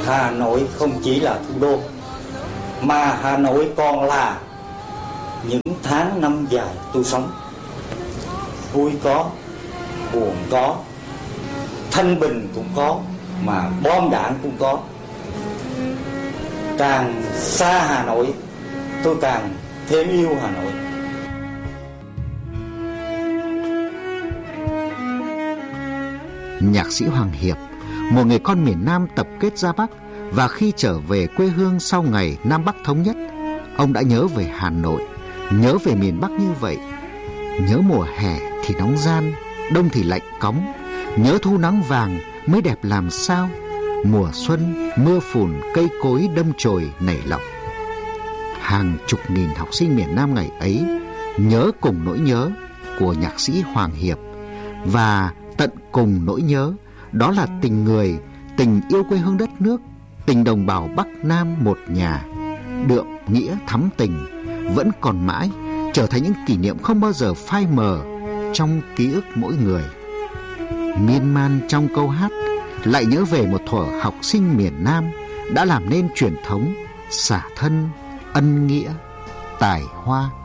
Hà Nội không chỉ là thủ đô, mà Hà Nội còn là những tháng năm dài tôi sống. Vui có, buồn có, thanh bình cũng có, mà bom đạn cũng có. Càng xa Hà Nội, tôi càng thêm yêu Hà Nội. Nhạc sĩ Hoàng Hiệp, một người con miền Nam tập kết ra Bắc, và khi trở về quê hương sau ngày Nam Bắc thống nhất, ông đã nhớ về Hà Nội, nhớ về miền Bắc như vậy. Nhớ mùa hè thì nóng gian, đông thì lạnh cóng, nhớ thu nắng vàng mới đẹp làm sao, mùa xuân mưa phùn cây cối đâm chồi nảy lọc. Hàng chục nghìn học sinh miền Nam ngày ấy nhớ cùng nỗi nhớ của nhạc sĩ Hoàng Hiệp, và tận cùng nỗi nhớ đó là tình người, tình yêu quê hương đất nước, tình đồng bào Bắc Nam một nhà, đượm nghĩa thắm tình, vẫn còn mãi, trở thành những kỷ niệm không bao giờ phai mờ trong ký ức mỗi người. Miên man trong câu hát lại nhớ về một thuở học sinh miền Nam đã làm nên truyền thống xả thân, ân nghĩa, tài hoa.